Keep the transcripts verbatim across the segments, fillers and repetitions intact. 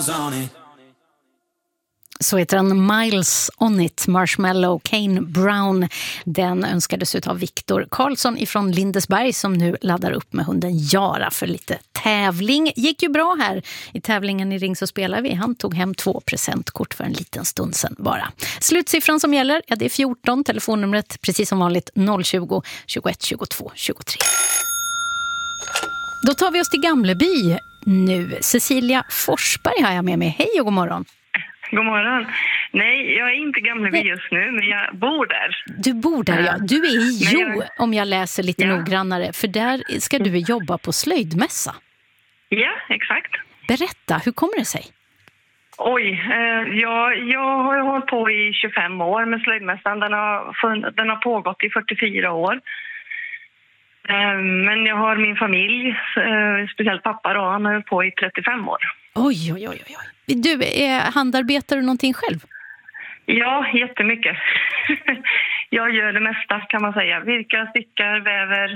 Så heter den Miles on it, Marshmallow, Kane Brown. Den önskades av Viktor Karlsson ifrån Lindesberg som nu laddar upp med hunden Jara för lite tävling. Gick ju bra här i tävlingen i Ring så spelar vi. Han tog hem två presentkort för en liten stund sedan bara. Slutsiffran som gäller, ja det är fjorton, telefonnumret precis som vanligt noll tjugo, tjugoett, tjugotvå, tjugotre. Då tar vi oss till Gamleby nu. Cecilia Forsberg har jag med mig. Hej och god morgon. God morgon. Nej, jag är inte i Gamleby just nu, men jag bor där. Du bor där, ja. Du är i Jo, jag... om jag läser lite ja. noggrannare. För där ska du jobba på slöjdmässa. Ja, exakt. Berätta, hur kommer det sig? Oj, eh, jag, jag har hållit på i tjugofem år med slöjdmässan. Den har, den har pågått i fyrtiofyra år. Eh, men jag har min familj, eh, speciellt pappa då, han har hållit på i trettiofem år. Oj, oj, oj, oj. Du, är handarbetar du någonting själv? Ja, jättemycket. Jag gör det mesta kan man säga. Virkar, stickar, väver,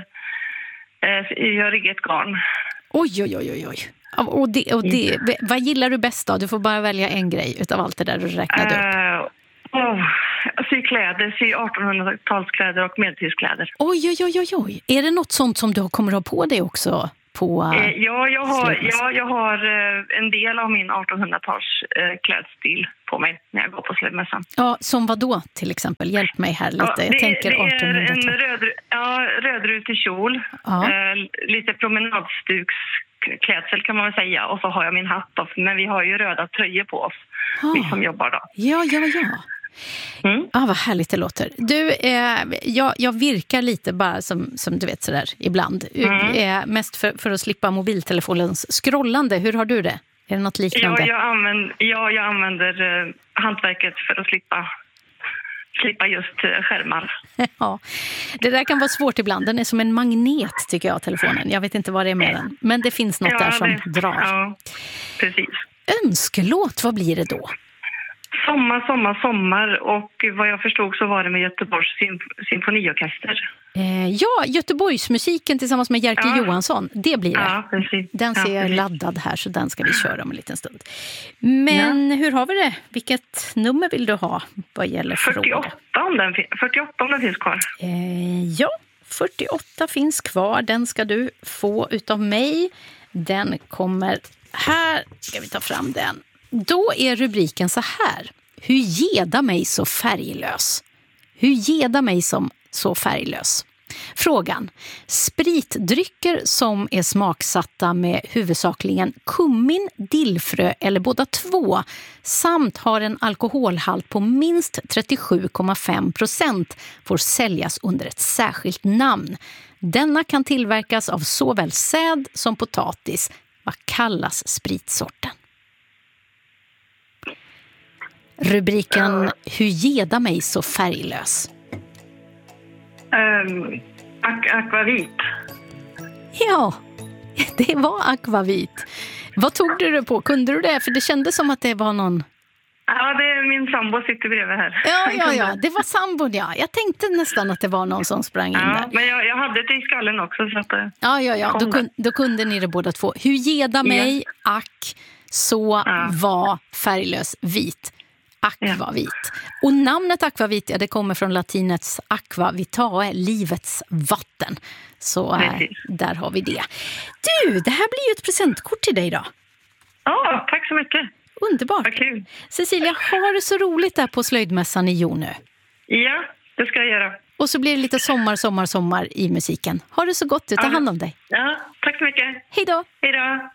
eh, jag riggar ett garn. Oj, oj, oj, oj. Och, det, och det, vad gillar du bäst då? Du får bara välja en grej utav allt det där du räknade uh, upp. Oh, sy kläder, sy artonhundratalskläder och medeltidskläder. Oj, oj, oj, oj, oj. Är det något sånt som du kommer att ha på dig också? På, eh, ja, jag har, ja, jag har eh, en del av min artonhundratals eh, klädstil på mig när jag går på slöjdmässan. Ja, som vad då till exempel? Hjälp mig här lite. Ja, det, jag tänker det är artonhundratal. en röd, ja, rödrutig kjol, ja. eh, lite promenadstugsklädsel kan man väl säga. Och så har jag min hatt då, men vi har ju röda tröjor på oss, ah. vi som jobbar då. Ja, ja, ja. Mm. Ah, vad härligt det låter. Du, eh, jag, jag virkar lite bara som, som du vet sådär ibland. Mm. Eh, mest för, för att slippa mobiltelefonens scrollande. Hur har du det? Är det något liknande? Ja, jag använder, ja, jag använder eh, hantverket för att slippa, slippa just eh, skärmar. Ja, det där kan vara svårt ibland. Den är som en magnet tycker jag, telefonen. Jag vet inte vad det är med den. Men det finns något ja, där som det, drar. Ja, precis. Önskelåt, vad blir det då? Sommar, sommar, sommar och vad jag förstod så var det med Göteborgs symf- symfoniorkester. Eh, ja, Göteborgsmusiken tillsammans med Jerker ja. Johansson, det blir det. Ja, precis. Den ser ja, precis. laddad här så den ska vi köra om en liten stund. Men ja. hur har vi det? Vilket nummer vill du ha vad gäller frågor? fyrtioåtta om den, fyrtioåtta om den finns kvar. Eh, ja, fyrtioåtta finns kvar. Den ska du få utav mig. Den kommer här. Ska vi ta fram den. Då är rubriken så här. Hur geda mig så färglös? Hur geda mig som så färglös? Frågan. Spritdrycker som är smaksatta med huvudsakligen kummin, dillfrö eller båda två samt har en alkoholhalt på minst trettiosju komma fem procent får säljas under ett särskilt namn. Denna kan tillverkas av såväl säd som potatis. Vad kallas spritsorten? Rubriken Hur geda mig så färglös? Um, ak- akvavit. Ja, det var akvavit. Vad tog du det på? Kunde du det? För det kändes som att det var någon... Ja, det är min sambo sitter bredvid här. Ja, ja, ja. Det var sambon, ja. Jag tänkte nästan att det var någon som sprang in ja, där. Men jag, jag hade det i skallen också. Så att det ja, ja, ja. Då, kun, då kunde ni det båda två. Hur geda mig, ja. ack, så ja. var färglös vit. Akvavit. Och namnet akvavit, ja, det kommer från latinets aqua vitae, livets vatten. Så äh, där har vi det. Du, det här blir ju ett presentkort till dig då. Ja, tack så mycket. Underbart. Vad kul. Cecilia, har du så roligt där på slöjdmässan i Jo nu? Ja, det ska jag göra. Och så blir det lite sommar, sommar, sommar i musiken. Har du så gott, du tar hand om dig. Ja, tack så mycket. Hej då. Hej då.